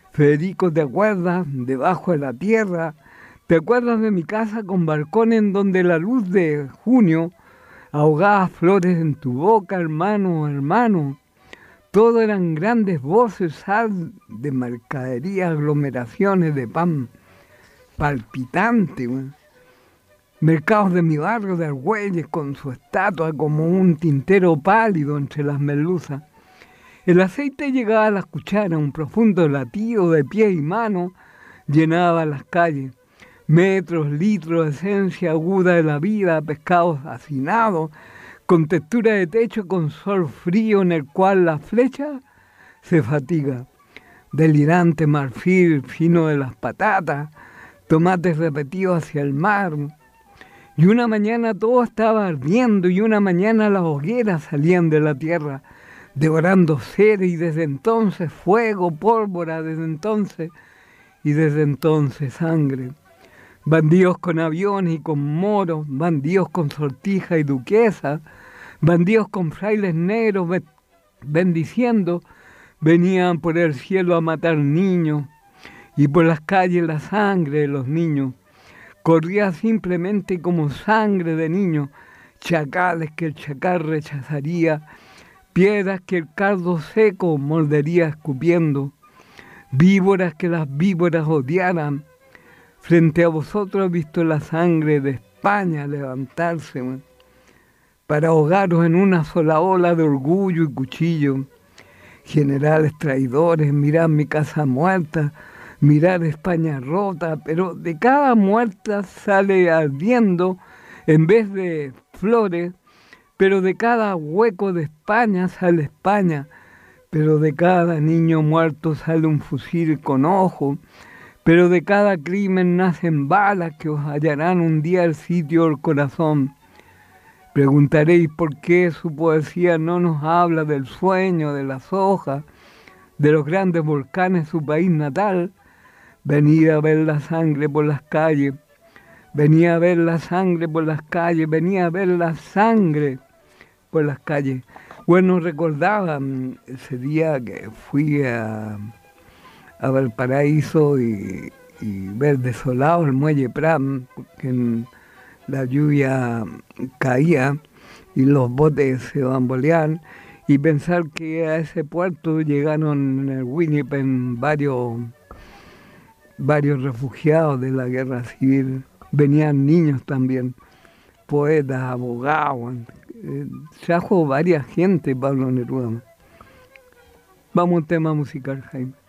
Federico, ¿te acuerdas? Debajo de la tierra. ¿Te acuerdas de mi casa con balcón en donde la luz de junio ahogaba flores en tu boca, hermano, hermano? Todo eran grandes voces, sal de mercadería, aglomeraciones de pan palpitante, güey. Mercados de mi barrio de Argüelles con su estatua como un tintero pálido entre las merluzas. El aceite llegaba a las cucharas, un profundo latido de pie y mano llenaba las calles. Metros, litros de esencia aguda de la vida, pescados hacinados, con textura de techo, con sol frío en el cual la flecha se fatiga. Delirante marfil fino de las patatas, tomates repetidos hacia el mar. Y una mañana todo estaba ardiendo y una mañana las hogueras salían de la tierra, devorando cera y desde entonces fuego, pólvora, desde entonces y desde entonces sangre. Bandidos con aviones y con moros, bandidos con sortija y duquesa, bandidos con frailes negros bendiciendo, venían por el cielo a matar niños y por las calles la sangre de los niños. Corría simplemente como sangre de niños, chacales que el chacal rechazaría, piedras que el cardo seco mordería escupiendo, víboras que las víboras odiaran. Frente a vosotros he visto la sangre de España levantarse, man, para ahogaros en una sola ola de orgullo y cuchillo. Generales traidores, mirad mi casa muerta, mirad España rota, pero de cada muerta sale ardiendo en vez de flores, pero de cada hueco de España sale España, pero de cada niño muerto sale un fusil con ojo, pero de cada crimen nacen balas que os hallarán un día el sitio del corazón. Preguntaréis por qué su poesía no nos habla del sueño, de las hojas, de los grandes volcanes de su país natal. Venid a ver la sangre por las calles, venía a ver la sangre por las calles, venía a ver la sangre por las calles. Bueno, recordaba ese día que fui a Valparaíso y ver desolado el muelle Pram, porque la lluvia caía y los botes se bamboleaban, y pensar que a ese puerto llegaron en el Winnipeg varios refugiados de la guerra civil, venían niños también, poetas, abogados, trajo varias gente Pablo Neruda. Vamos a un tema musical, Jaime.